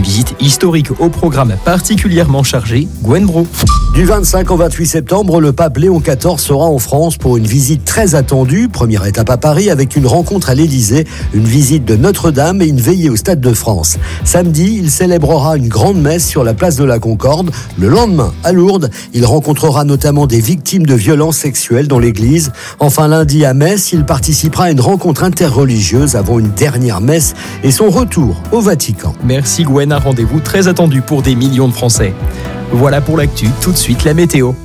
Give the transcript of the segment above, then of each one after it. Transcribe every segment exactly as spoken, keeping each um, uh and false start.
visite historique au programme particulièrement chargé. Gwen Bro. Du vingt-cinq au vingt-huit septembre, le pape Léon quatorze sera en France pour une visite très attendue. Première étape à Paris avec une rencontre à l'Élysée, une visite de Notre-Dame et une veillée au Stade de France. Samedi, il célébrera une grande messe sur la place de la Concorde. Le lendemain, à Lourdes, il rencontrera notamment des victimes de violences sexuelles dans l'église. Enfin, lundi à Metz, il participera à une rencontre interreligieuse avant une dernière messe et son retour au Vatican. Merci Gwen, un rendez-vous très attendu pour des millions de Français. Voilà pour l'actu, tout de suite la météo.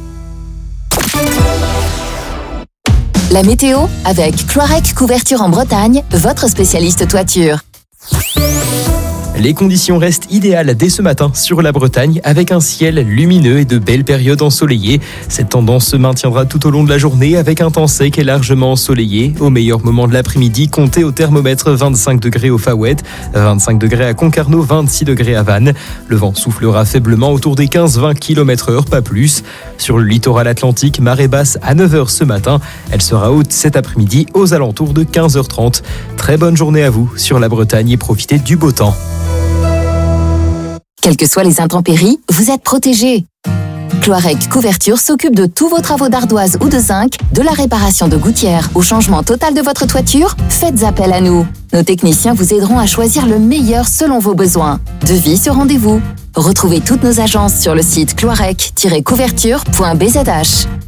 La météo avec Cloirec Couverture en Bretagne, votre spécialiste toiture. Les conditions restent idéales dès ce matin sur la Bretagne avec un ciel lumineux et de belles périodes ensoleillées. Cette tendance se maintiendra tout au long de la journée avec un temps sec et largement ensoleillé. Au meilleur moment de l'après-midi, comptez au thermomètre vingt-cinq degrés au Faouët, vingt-cinq degrés à Concarneau, vingt-six degrés à Vannes. Le vent soufflera faiblement autour des quinze à vingt kilomètres heure, pas plus. Sur le littoral atlantique, marée basse à neuf heures ce matin. Elle sera haute cet après-midi aux alentours de quinze heures trente. Très bonne journée à vous sur la Bretagne et profitez du beau temps. Quelles que soient les intempéries, vous êtes protégés. Cloirec Couverture s'occupe de tous vos travaux d'ardoise ou de zinc, de la réparation de gouttières au changement total de votre toiture. Faites appel à nous. Nos techniciens vous aideront à choisir le meilleur selon vos besoins. Devis sur rendez-vous. Retrouvez toutes nos agences sur le site cloirec tiret couverture point b z h.